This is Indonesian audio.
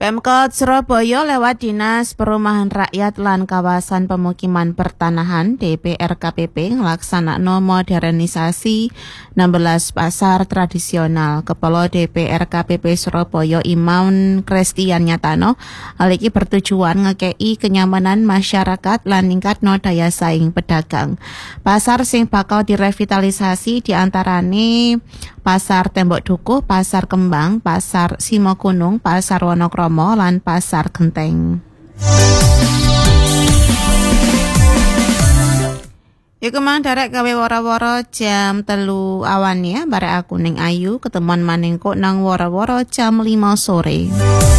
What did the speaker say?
Pemkot Surabaya lewat Dinas Perumahan Rakyat lan Kawasan Pemukiman Pertanahan DPRKPP nglaksanakno modernisasi 16 pasar tradisional. Kepala DPRKPP Surabaya Imaun Kristian nyatano hal iki bertujuan ngekei kenyamanan masyarakat lan ningkatno daya saing pedagang. Pasar sing bakal direvitalisasi diantarane Pasar Tembok Dukuh, Pasar Kembang, Pasar Simo Gunung, Pasar Wonokromo, lan Pasar Genteng. Iku mang derek gawe woro-woro jam 3 awan ya, barek aku ning Ayu ketemuan maning kok nang woro-woro jam 5 sore.